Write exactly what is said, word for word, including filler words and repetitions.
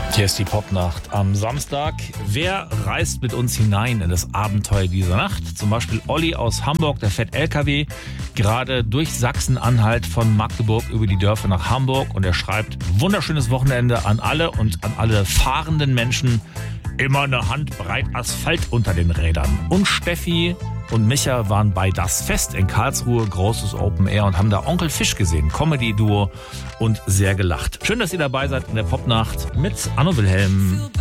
Hier ist die Popnacht am Samstag. Wer reist mit uns hinein in das Abenteuer dieser Nacht? Zum Beispiel Olli aus Hamburg, der fährt L K W gerade durch Sachsen-Anhalt von Magdeburg über die Dörfer nach Hamburg und er schreibt: Wunderschönes Wochenende an alle und an alle fahrenden Menschen. Immer eine Handbreit Asphalt unter den Rädern. Und Steffi und Micha waren bei Das Fest in Karlsruhe, großes Open Air, und haben da Onkel Fisch gesehen, Comedy-Duo, und sehr gelacht. Schön, dass ihr dabei seid in der Popnacht mit Anno Wilhelm.